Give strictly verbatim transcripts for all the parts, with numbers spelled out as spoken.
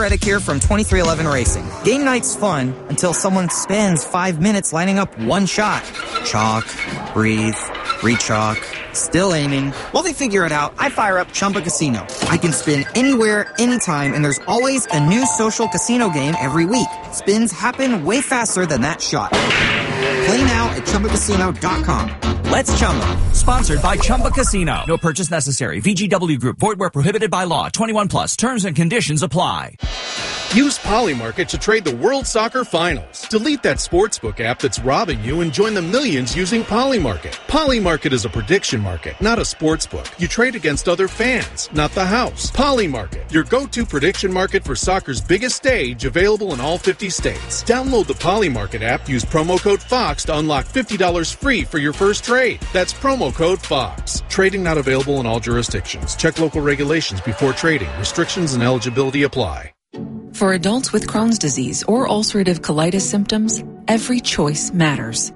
Reddick here from twenty-three eleven Racing. Game night's fun until someone spends five minutes lining up one shot. Chalk, breathe, re-chalk, still aiming. While they figure it out, I fire up Chumba Casino. I can spin anywhere, anytime, and there's always a new social casino game every week. Spins happen way faster than that shot. Play now at Chumba Casino dot com. Let's Chumba. Sponsored by Chumba Casino. No purchase necessary. V G W Group. Void where prohibited by law. twenty-one plus. Terms and conditions apply. Use Polymarket to trade the World Soccer Finals. Delete that sportsbook app that's robbing you and join the millions using Polymarket. Polymarket is a prediction market, not a sportsbook. You trade against other fans, not the house. Polymarket, your go-to prediction market for soccer's biggest stage, available in all fifty states. Download the Polymarket app, use promo code FOX to unlock fifty dollars free for your first trade. That's promo code FOX. Trading not available in all jurisdictions. Check local regulations before trading. Restrictions and eligibility apply. For adults with Crohn's disease or ulcerative colitis symptoms, every choice matters.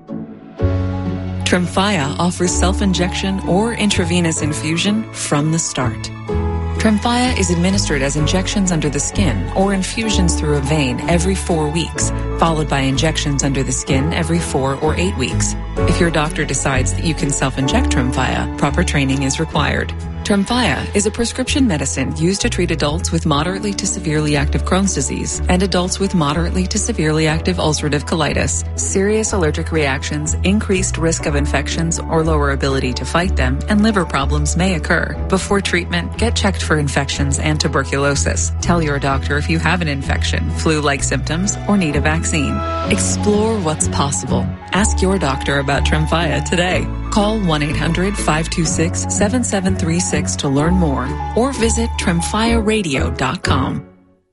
Tremfya offers self-injection or intravenous infusion from the start. Tremfya is administered as injections under the skin or infusions through a vein every four weeks, followed by injections under the skin every four or eight weeks. If your doctor decides that you can self-inject Tremfya, proper training is required. Tremfya is a prescription medicine used to treat adults with moderately to severely active Crohn's disease and adults with moderately to severely active ulcerative colitis. Serious allergic reactions, increased risk of infections or lower ability to fight them, and liver problems may occur. Before treatment, get checked for infections and tuberculosis. Tell your doctor if you have an infection, flu-like symptoms, or need a vaccine. Explore what's possible. Ask your doctor about Tremfya today. Call one eight hundred five two six seven seven three six to learn more or visit tremfya radio dot com.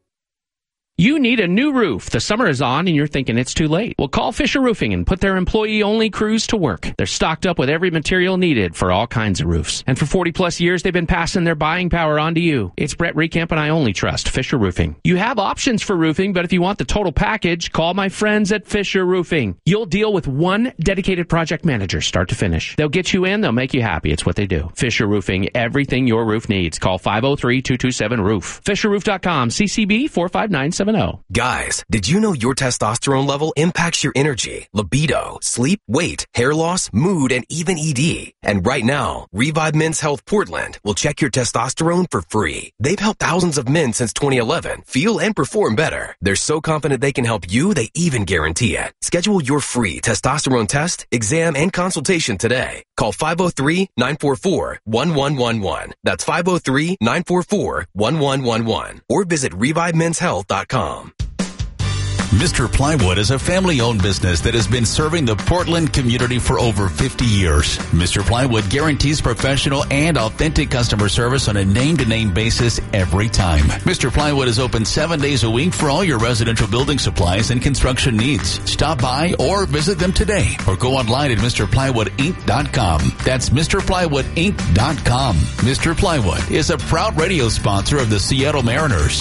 You need a new roof. The summer is on and you're thinking it's too late. Well, call Fisher Roofing and put their employee-only crews to work. They're stocked up with every material needed for all kinds of roofs. And for forty plus years, they've been passing their buying power on to you. It's Brett Recamp and I only trust Fisher Roofing. You have options for roofing, but if you want the total package, call my friends at Fisher Roofing. You'll deal with one dedicated project manager, start to finish. They'll get you in, they'll make you happy. It's what they do. Fisher Roofing, everything your roof needs. Call five oh three, two two seven, roof. fisher roof dot com, C C B four five nine seven oh. Guys, did you know your testosterone level impacts your energy, libido, sleep, weight, hair loss, mood, and even E D? And right now, Revive Men's Health Portland will check your testosterone for free. They've helped thousands of men since twenty eleven feel and perform better. They're so confident they can help you, they even guarantee it. Schedule your free testosterone test, exam, and consultation today. Call five oh three, nine four four, one one one one. That's five oh three, nine four four, one one one one. Or visit revive men's health dot com. Mister Plywood is a family-owned business that has been serving the Portland community for over fifty years. Mister Plywood guarantees professional and authentic customer service on a name-to-name basis every time. Mister Plywood is open seven days a week for all your residential building supplies and construction needs. Stop by or visit them today or go online at Mr Plywood Inc dot com. That's Mr Plywood Inc dot com. Mister Plywood is a proud radio sponsor of the Seattle Mariners.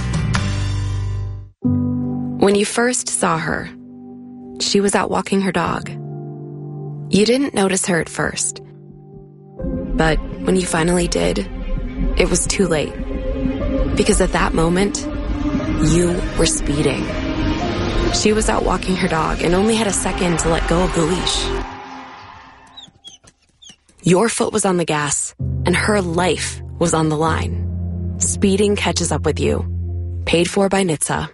When you first saw her, she was out walking her dog. You didn't notice her at first. But when you finally did, it was too late. Because at that moment, you were speeding. She was out walking her dog and only had a second to let go of the leash. Your foot was on the gas, and her life was on the line. Speeding catches up with you. Paid for by N H T S A.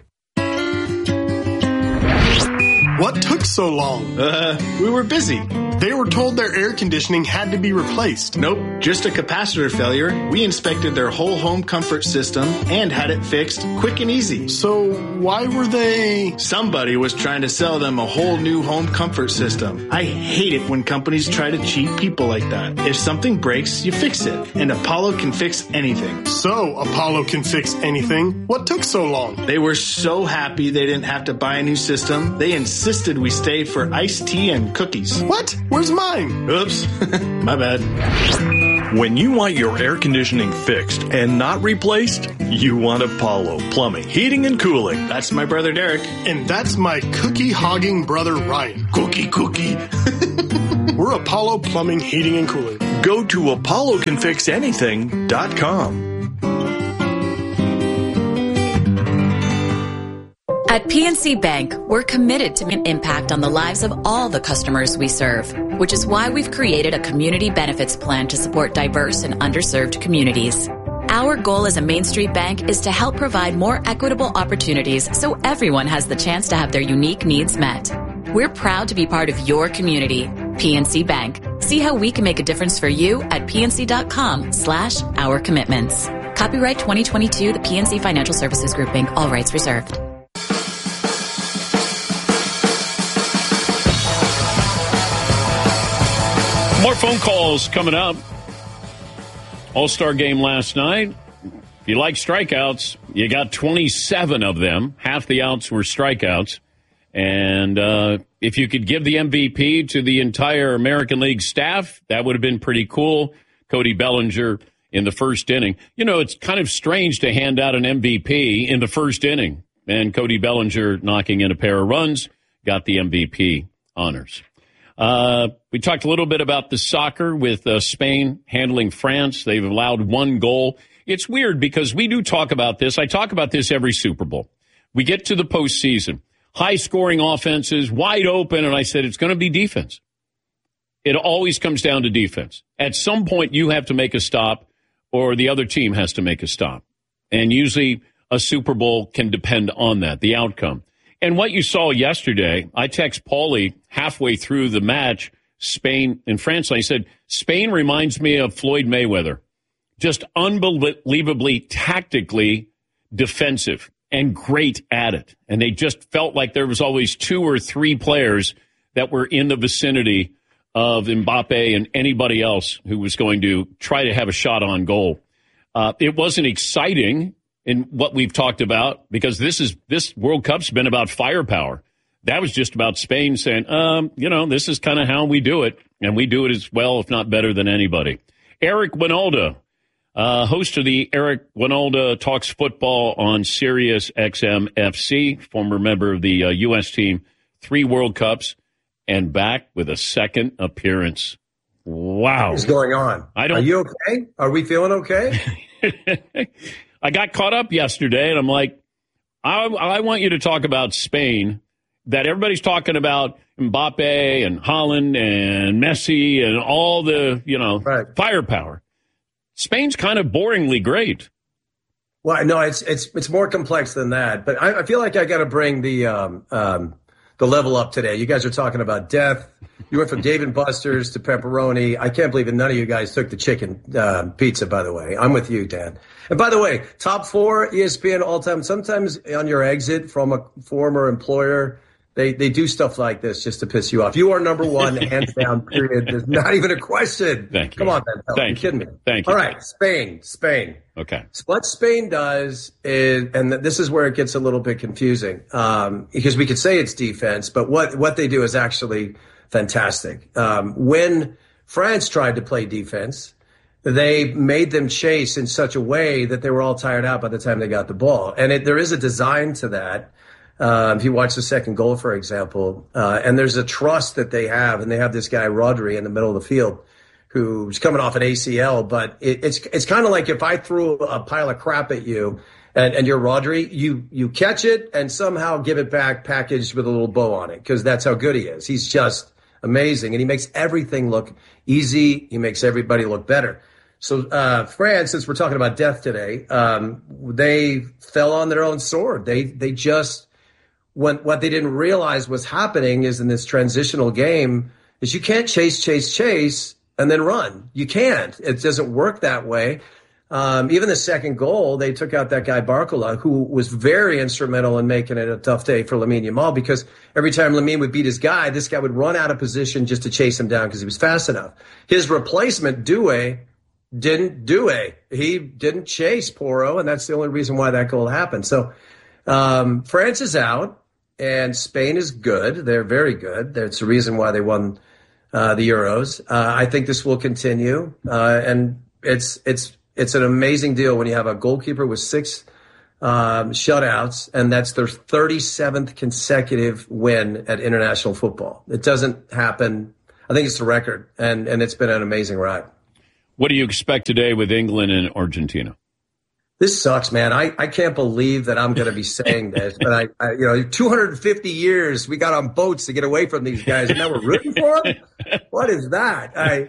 What took so long? Uh, we were busy. They were told their air conditioning had to be replaced. Nope, just a capacitor failure. We inspected their whole home comfort system and had it fixed quick and easy. So why were they... Somebody was trying to sell them a whole new home comfort system. I hate it when companies try to cheat people like that. If something breaks, you fix it. And Apollo can fix anything. So Apollo can fix anything? What took so long? They were so happy they didn't have to buy a new system. They insisted we stay for iced tea and cookies. What? Where's mine? Oops. My bad. When you want your air conditioning fixed and not replaced, you want Apollo Plumbing, Heating, and Cooling. That's my brother Derek. And that's my cookie-hogging brother Ryan. Cookie, cookie. We're Apollo Plumbing, Heating, and Cooling. Go to apollo can fix anything dot com. At P N C Bank, we're committed to an impact on the lives of all the customers we serve, which is why we've created a community benefits plan to support diverse and underserved communities. Our goal as a Main Street bank is to help provide more equitable opportunities so everyone has the chance to have their unique needs met. We're proud to be part of your community. P N C Bank. See how we can make a difference for you at pnc.com slash our commitments. Copyright twenty twenty-two, the P N C Financial Services Group, Incorporated. All rights reserved. More phone calls coming up. All-Star game last night. If you like strikeouts, you got twenty-seven of them. Half the outs were strikeouts. And uh, if you could give the M V P to the entire American League staff, that would have been pretty cool. Cody Bellinger in the first inning. You know, it's kind of strange to hand out an M V P in the first inning. And Cody Bellinger knocking in a pair of runs got the M V P honors. Uh, we talked a little bit about the soccer with uh, Spain handling France. They've allowed one goal. It's weird because we do talk about this. I talk about this every Super Bowl. We get to the postseason. High-scoring offenses, wide open, and I said it's going to be defense. It always comes down to defense. At some point, you have to make a stop, or the other team has to make a stop. And usually a Super Bowl can depend on that, the outcome. And what you saw yesterday, I text Paulie halfway through the match, Spain and France. I said, Spain reminds me of Floyd Mayweather. Just unbelievably tactically defensive and great at it. And they just felt like there was always two or three players that were in the vicinity of Mbappe and anybody else who was going to try to have a shot on goal. Uh, it wasn't exciting in what we've talked about, because this is this World Cup's been about firepower. That was just about Spain saying, um, you know, this is kind of how we do it, and we do it as well, if not better than anybody. Eric Wynalda, uh, host of the Eric Wynalda Talks Football on Sirius X M F C, former member of the uh, U S team, three World Cups, and back with a second appearance. Wow. What is going on? I don't. Are you okay? Are we feeling okay? I got caught up yesterday, and I'm like, I, I want you to talk about Spain, that everybody's talking about Mbappe and Haaland and Messi and all the, you know, right. firepower. Spain's kind of boringly great. Well, no, it's it's it's more complex than that. But I, I feel like I got to bring the um, um, the level up today. You guys are talking about death. You went from Dave and Buster's to pepperoni. I can't believe that none of you guys took the chicken uh, pizza, by the way. I'm with you, Dan. And by the way, top four E S P N all time. Sometimes on your exit from a former employer, they, they do stuff like this just to piss you off. You are number one, hands down, period. There's not even a question. Thank you. Come on, Ben. Thank You're kidding me. Thank you. All right, Spain, Spain. Okay. So what Spain does is, and this is where it gets a little bit confusing, um, because we could say it's defense, but what, what they do is actually fantastic. Um, when France tried to play defense, they made them chase in such a way that they were all tired out by the time they got the ball. And it, there is a design to that. Uh, if you watch the second goal, for example, uh, and there's a trust that they have, and they have this guy, Rodri, in the middle of the field who's coming off an A C L. But it, it's it's kind of like if I threw a pile of crap at you and, and you're Rodri, you, you catch it and somehow give it back packaged with a little bow on it, because that's how good he is. He's just amazing, and he makes everything look easy. He makes everybody look better. So uh, France, since we're talking about death today, um, they fell on their own sword. They they just when, what they didn't realize was happening is in this transitional game is you can't chase, chase, chase, and then run. You can't. It doesn't work that way. Um, even the second goal, they took out that guy Barcola, who was very instrumental in making it a tough day for Lamine Yamal, because every time Lamine would beat his guy, this guy would run out of position just to chase him down because he was fast enough. His replacement, Doué, didn't do it. He didn't chase Porro, and that's the only reason why that goal happened. So um, France is out, and Spain is good. They're very good. That's the reason why they won uh, the Euros. Uh, I think this will continue, uh, and it's it's it's an amazing deal when you have a goalkeeper with six um, shutouts, and that's their thirty-seventh consecutive win at international football. It doesn't happen. I think it's the record, and and it's been an amazing ride. What do you expect today with England and Argentina? This sucks, man. I, I can't believe that I'm going to be saying this, but I, I, you know, two hundred fifty years we got on boats to get away from these guys, and now we're rooting for them. What is that? I,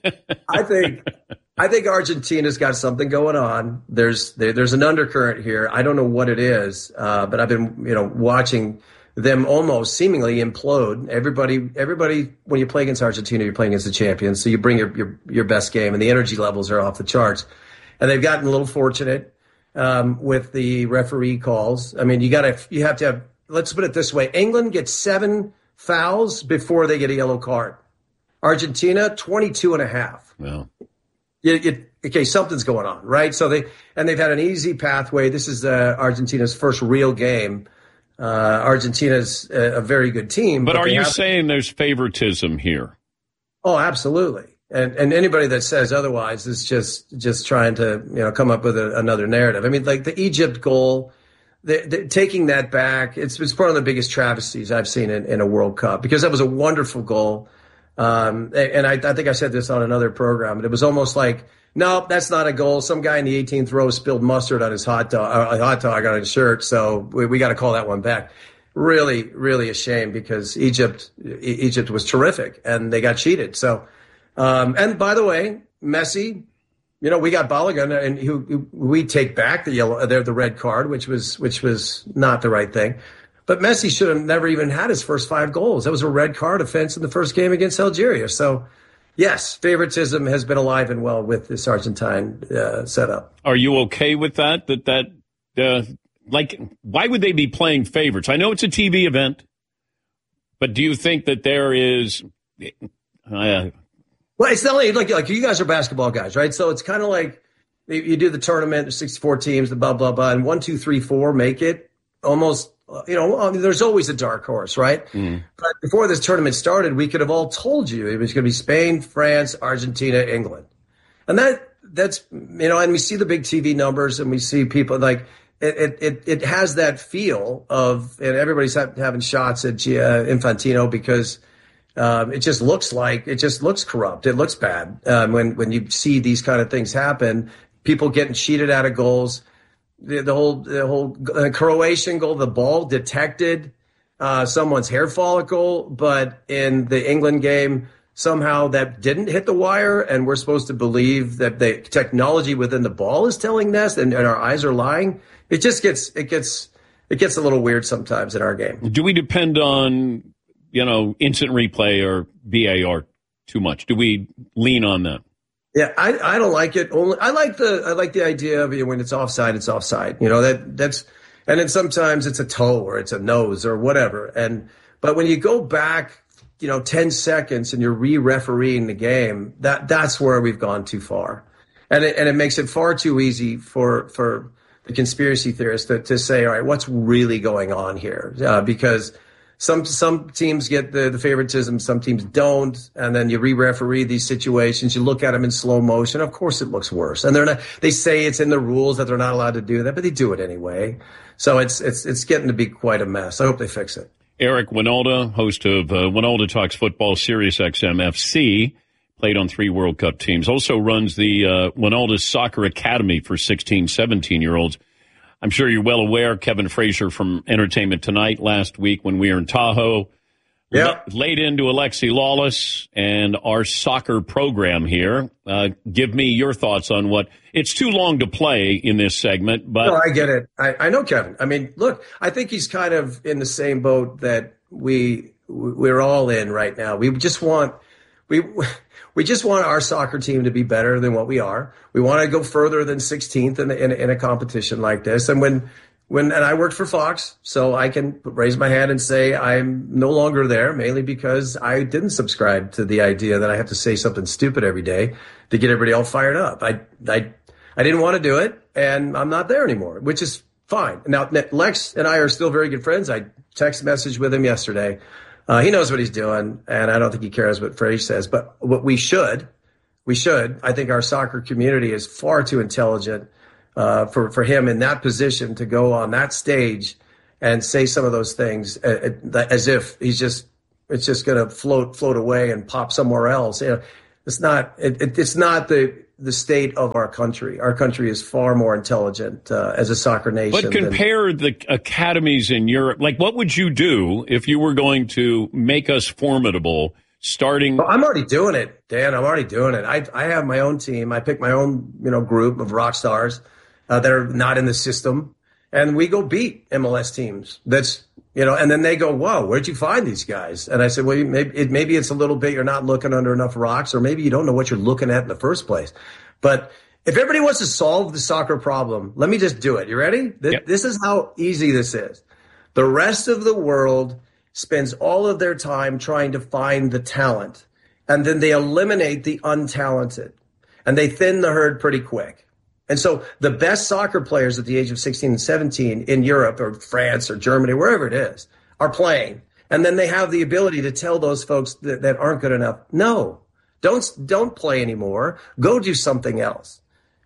I think, I think Argentina's got something going on. There's, there, there's an undercurrent here. I don't know what it is, uh, but I've been, you know, watching them almost seemingly implode. Everybody, everybody, when you play against Argentina, you're playing against the champions, so you bring your, your, your best game, and the energy levels are off the charts. And they've gotten a little fortunate. Um, with the referee calls. I mean, you gotta, you have to have, let's put it this way. England gets seven fouls before they get a yellow card. Argentina, twenty-two and a half. Well, it, it, okay, something's going on, right? So they, and they've had an easy pathway. This is uh, Argentina's first real game. Uh, Argentina's a, a very good team. But, but are you have, saying there's favoritism here? Oh, absolutely. And and anybody that says otherwise is just just trying to, you know, come up with a, another narrative. I mean, like the Egypt goal, the, the, taking that back, it's it's one of the biggest travesties I've seen in, in a World Cup, because that was a wonderful goal. Um, and I, I think I said this on another program, but it was almost like, no, that's not a goal. Some guy in the eighteenth row spilled mustard on his hot dog, uh, hot dog on his shirt, so we, we got to call that one back. Really, really a shame, because Egypt Egypt was terrific and they got cheated. So. Um, and by the way, Messi, you know, we got Balogun, and who, who we take back the yellow, the, the red card, which was which was not the right thing. But Messi should have never even had his first five goals. That was a red card offense in the first game against Algeria. So, yes, favoritism has been alive and well with this Argentine uh, setup. Are you okay with that? That that uh, like, why would they be playing favorites? I know it's a T V event, but do you think that there is? Uh, Well, it's not like, like, like you guys are basketball guys, right? So it's kind of like you do the tournament, there's sixty-four teams, the blah, blah, blah, and one, two, three, four make it almost, you know, I mean, there's always a dark horse, right? Mm. But before this tournament started, we could have all told you it was going to be Spain, France, Argentina, England. And that, that's, you know, and we see the big T V numbers, and we see people like, it, it, it has that feel of, and everybody's having shots at uh, Infantino because, Um, it just looks like it just looks corrupt. It looks bad um, when when you see these kind of things happen. People getting cheated out of goals. The, the whole the whole uh, Croatian goal, the ball detected uh, someone's hair follicle, but in the England game, somehow that didn't hit the wire, and we're supposed to believe that the technology within the ball is telling us, and, and our eyes are lying. It just gets it gets it gets a little weird sometimes in our game. Do we depend on, you know, instant replay or V A R too much? Do we lean on that? Yeah, I, I don't like it. Only I like the I like the idea of, you know, when it's offside, it's offside. You know, that that's and then sometimes it's a toe or it's a nose or whatever. And but when you go back, you know, ten seconds and you're re-refereeing the game, that that's where we've gone too far. And it, and it makes it far too easy for for the conspiracy theorists to, to say, all right, what's really going on here? Uh, because Some some teams get the, the favoritism, some teams don't, and then you re-referee these situations. You look at them in slow motion. Of course, it looks worse, and they're not. They say it's in the rules that they're not allowed to do that, but they do it anyway. So it's it's it's getting to be quite a mess. I hope they fix it. Eric Wynalda, host of uh, Wynalda Talks Football, Sirius X M F C, played on three World Cup teams. Also runs the uh, Wynalda Soccer Academy for sixteen, seventeen-year-olds. I'm sure you're well aware, Kevin Frazier from Entertainment Tonight last week when we were in Tahoe, yeah. laid into Alexi Lawless and our soccer program here. Uh, give me your thoughts on what – it's too long to play in this segment, but – No, I get it. I, I know Kevin. I mean, look, I think he's kind of in the same boat that we, we're all in right now. We just want – we. We just want our soccer team to be better than what we are. We want to go further than sixteenth in, in, in a competition like this. And when, when, and I worked for Fox, so I can raise my hand and say I'm no longer there, mainly because I didn't subscribe to the idea that I have to say something stupid every day to get everybody all fired up. I, I, I didn't want to do it, and I'm not there anymore, which is fine. Now, Lex and I are still very good friends. I text message with him yesterday. Uh, he knows what he's doing, and I don't think he cares what Frazier says. But what we should, we should, I think our soccer community is far too intelligent uh, for, for him in that position to go on that stage and say some of those things as if he's just, it's just going to float float away and pop somewhere else. You know, it's not, it, it, it's not the the state of our country. Our country is far more intelligent uh, as a soccer nation. But compare than- the academies in Europe. Like, what would you do if you were going to make us formidable starting? Well, I'm already doing it, Dan. I'm already doing it. I, I have my own team. I pick my own, you know, group of rock stars uh, that are not in the system. And we go beat M L S teams. That's, you know, and then they go, whoa, where'd you find these guys? And I said, well, maybe, it, maybe it's a little bit you're not looking under enough rocks, or maybe you don't know what you're looking at in the first place. But if everybody wants to solve the soccer problem, let me just do it. You ready? Th- yep. This is how easy this is. The rest of the world spends all of their time trying to find the talent, and then they eliminate the untalented, and they thin the herd pretty quick. And so the best soccer players at the age of sixteen and seventeen in Europe or France or Germany, wherever it is, are playing. And then they have the ability to tell those folks that, that aren't good enough, no, don't, don't play anymore. Go do something else.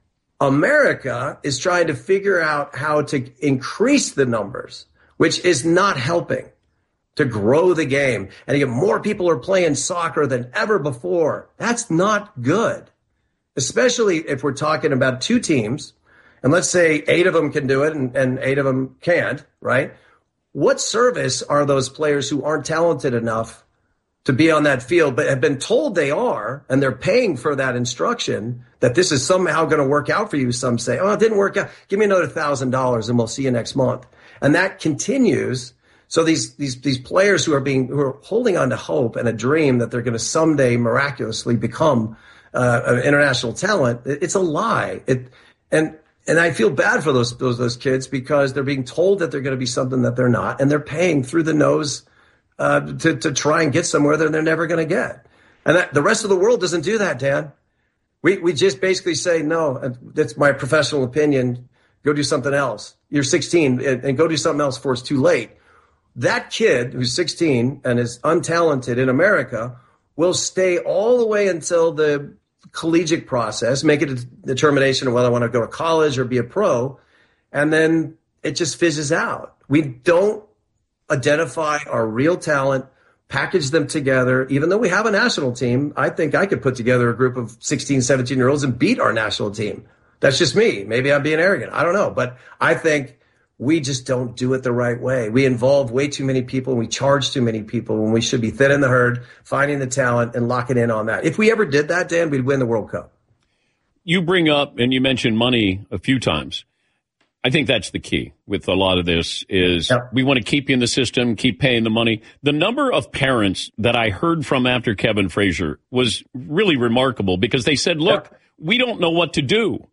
America is trying to figure out how to increase the numbers, which is not helping to grow the game. And again, more people are playing soccer than ever before. That's not good. Especially if we're talking about two teams, and let's say eight of them can do it and, and eight of them can't, right? What service are those players who aren't talented enough to be on that field, but have been told they are, and they're paying for that instruction that this is somehow going to work out for you? Some say, oh, it didn't work out. Give me another thousand dollars and we'll see you next month. And that continues. So these, these, these players who are being, who are holding on to hope and a dream that they're going to someday miraculously become Uh, an international talent, it's a lie. It, and and I feel bad for those those those kids because they're being told that they're going to be something that they're not, and they're paying through the nose uh, to to try and get somewhere that they're never going to get. And that, the rest of the world doesn't do that, Dan. We we just basically say no. That's my professional opinion. Go do something else. You're sixteen, and, and go do something else before it's too late. That kid who's sixteen and is untalented in America will stay all the way until the collegiate process, make it a determination of whether I want to go to college or be a pro, and then it just fizzes out. We don't identify our real talent, package them together. Even though we have a national team, I think I could put together a group of sixteen, seventeen-year-olds and beat our national team. That's just me. Maybe I'm being arrogant. I don't know. But I think we just don't do it the right way. We involve way too many people, and we charge too many people when we should be thinning the herd, finding the talent, and locking in on that. If we ever did that, Dan, we'd win the World Cup. You bring up, and you mentioned money a few times. I think that's the key with a lot of this is yep. we want to keep you in the system, keep paying the money. The number of parents that I heard from after Kevin Frazier was really remarkable because they said, look, yep. we don't know what to do.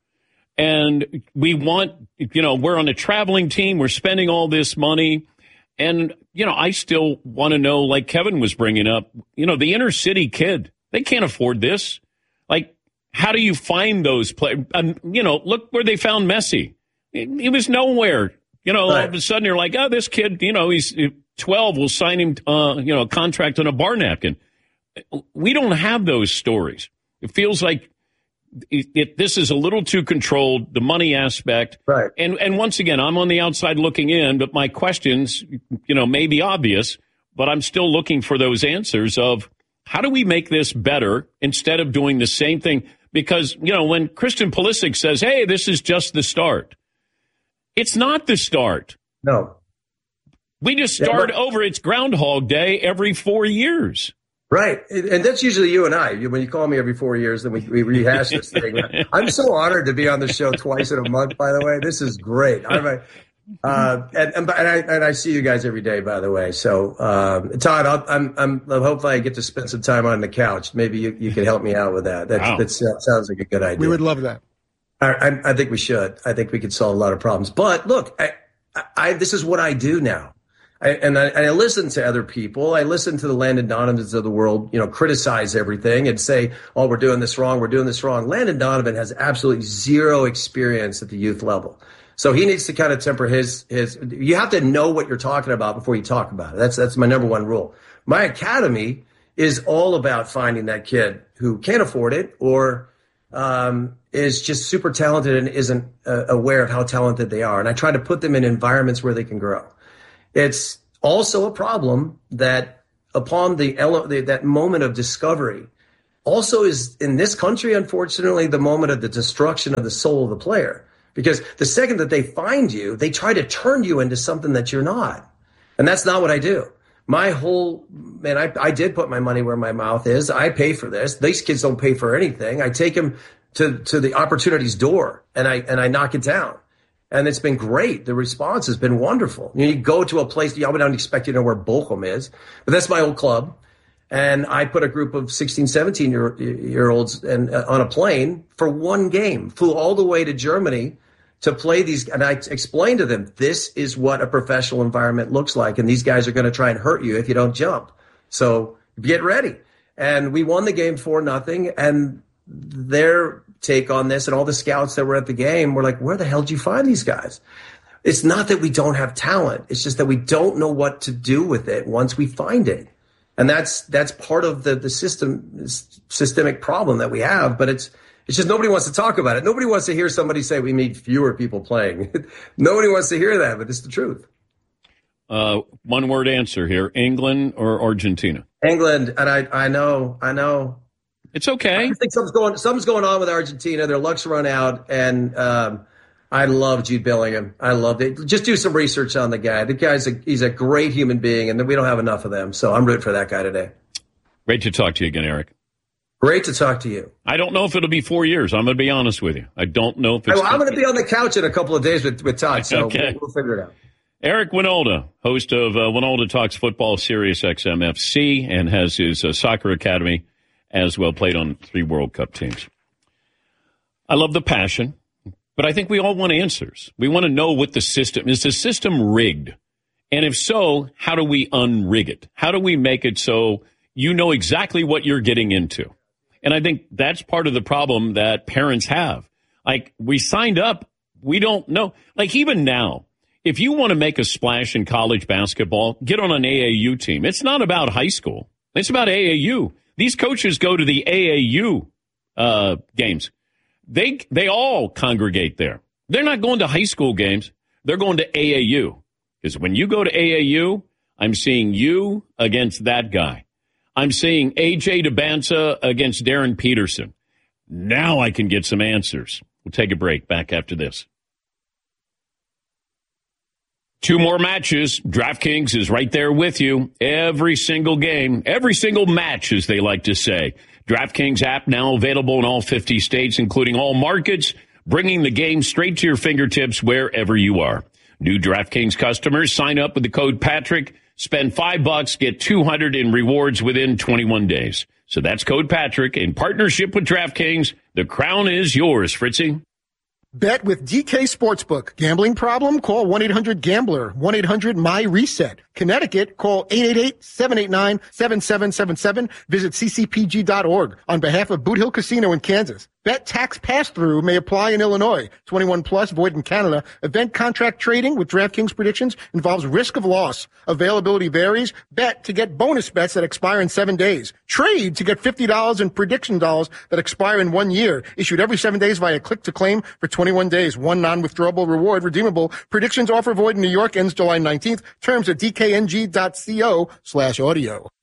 And we want, you know, we're on a traveling team. We're spending all this money. And, you know, I still want to know, like Kevin was bringing up, you know, the inner city kid, they can't afford this. Like, how do you find those players? Um, you know, look where they found Messi. He was nowhere. You know, right. all of a sudden you're like, oh, this kid, you know, he's twelve. We'll sign him, uh, you know, a contract on a bar napkin. We don't have those stories. It feels like It, it, this is a little too controlled, the money aspect. Right. And and once again, I'm on the outside looking in, but my questions, you know, may be obvious, but I'm still looking for those answers of how do we make this better instead of doing the same thing? Because, you know, when Christian Pulisic says, hey, this is just the start, it's not the start. No. We just start yeah, but- over. It's Groundhog Day every four years. Right. And that's usually you and I. When you call me every four years, then we, we rehash this thing. I'm so honored to be on the show twice in a month, by the way. This is great. I'm a, uh, and, and, and, I, and I see you guys every day, by the way. So, um, Todd, I'll, I'm, I'm, hopefully I get to spend some time on the couch. Maybe you, you can help me out with that. That, wow. that sounds like a good idea. We would love that. I, I, I think we should. I think we could solve a lot of problems. But look, I, I, this is what I do now. I, and I, I listen to other people. I listen to the Landon Donovans of the world, you know, criticize everything and say, oh, we're doing this wrong. We're doing this wrong. Landon Donovan has absolutely zero experience at the youth level. So he needs to kind of temper his, his, you have to know what you're talking about before you talk about it. That's, that's my number one rule. My academy is all about finding that kid who can't afford it or, um, is just super talented and isn't uh, aware of how talented they are. And I try to put them in environments where they can grow. It's also a problem that upon the, ele- the that moment of discovery, also is, in this country, unfortunately, the moment of the destruction of the soul of the player. Because the second that they find you, they try to turn you into something that you're not. And that's not what I do. My whole, man, I, I did put my money where my mouth is. I pay for this. These kids don't pay for anything. I take them to, to the opportunity's door and I, and I knock it down. And it's been great. The response has been wonderful. You know, you go to a place, I don't expect you to know where Bochum is, but that's my old club. And I put a group of sixteen, seventeen year, year olds and, uh, on a plane for one game, flew all the way to Germany to play these. And I explained to them, this is what a professional environment looks like. And these guys are going to try and hurt you if you don't jump. So get ready. And we won the game four nothing. And their take on this and all the scouts that were at the game were like, where the hell did you find these guys? It's not that we don't have talent. It's just that we don't know what to do with it once we find it. And that's that's part of the the system systemic problem that we have. But it's it's just nobody wants to talk about it. Nobody wants to hear somebody say we need fewer people playing. Nobody wants to hear that, but it's the truth. Uh, one word answer here: England or Argentina? England, and I I know I know it's okay. I think something's going something's going on with Argentina. Their luck's run out, and um, I love Jude Bellingham. I love it. Just do some research on the guy. The guy's a, he's a great human being, and we don't have enough of them. So I'm rooting for that guy today. Great to talk to you again, Eric. Great to talk to you. I don't know if it'll be four years. I'm going to be honest with you. I don't know if it's. I, I'm going to be on the couch in a couple of days with, with Todd, so okay. we'll, we'll figure it out. Eric Wynalda, host of uh, Wynalda Talks Football, Sirius X M F C, and has his uh, soccer academy as well, played on three World Cup teams. I love the passion. But I think we all want answers. We want to know what the system is. The system rigged? And if so, how do we unrig it? How do we make it so you know exactly what you're getting into? And I think that's part of the problem that parents have. Like, we signed up. We don't know. Like, even now, if you want to make a splash in college basketball, get on an A A U team. It's not about high school. It's about A A U. These coaches go to the A A U uh, games. They they all congregate there. They're not going to high school games. They're going to A A U. Because when you go to A A U, I'm seeing you against that guy. I'm seeing A J DeBanza against Darren Peterson. Now I can get some answers. We'll take a break. Back after this. Two more matches. DraftKings is right there with you. Every single game, every single match, as they like to say. DraftKings app now available in all fifty states, including all markets, bringing the game straight to your fingertips wherever you are. New DraftKings customers sign up with the code Patrick, spend five bucks, get two hundred in rewards within twenty-one days. So that's code Patrick in partnership with DraftKings. The crown is yours, Fritzy. Bet with D K Sportsbook. Gambling problem? Call one eight hundred gambler. one eight hundred M Y reset. Connecticut, call eight eight eight, seven eight nine, seven seven seven seven. Visit c c p g dot org. On behalf of Boot Hill Casino in Kansas. Bet tax pass-through may apply in Illinois. twenty-one plus, void in Canada. Event contract trading with DraftKings predictions involves risk of loss. Availability varies. Bet to get bonus bets that expire in seven days. Trade to get fifty dollars in prediction dollars that expire in one year. Issued every seven days via click-to-claim for twenty-one days. One non-withdrawable reward redeemable. Predictions offer void in New York ends July nineteenth. Terms at d k n g dot co slash audio.